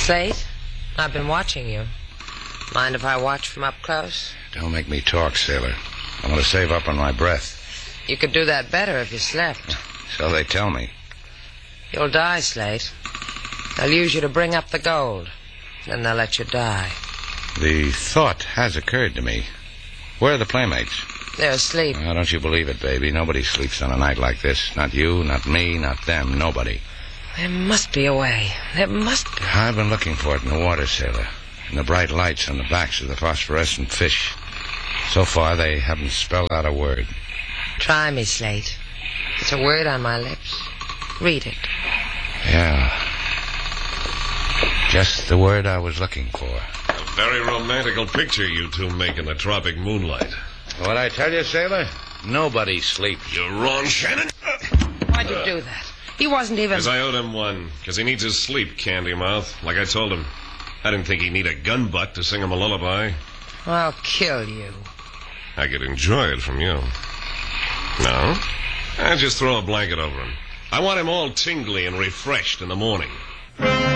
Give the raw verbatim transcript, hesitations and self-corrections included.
Slate, I've been watching you. Mind if I watch from up close? Don't make me talk, sailor. I want to save up on my breath. You could do that better if you slept. So they tell me. You'll die, Slate. They'll use you to bring up the gold. Then they'll let you die. The thought has occurred to me. Where are the playmates? They're asleep. Oh, don't you believe it, baby. Nobody sleeps on a night like this. Not you, not me, not them, nobody. There must be a way. There must be. I've been looking for it in the water, sailor. In the bright lights on the backs of the phosphorescent fish. So far, they haven't spelled out a word. Try me, Slate. It's a word on my lips. Read it. Yeah. Just the word I was looking for. A very romantical picture you two make in the tropic moonlight. What I tell you, sailor? Nobody sleeps. You're wrong, Shannon. Why'd you do that? He wasn't even... Because I owed him one. Because he needs his sleep, candy mouth. Like I told him. I didn't think he'd need a gun butt to sing him a lullaby. I'll kill you. I could enjoy it from you. No? I just throw a blanket over him. I want him all tingly and refreshed in the morning.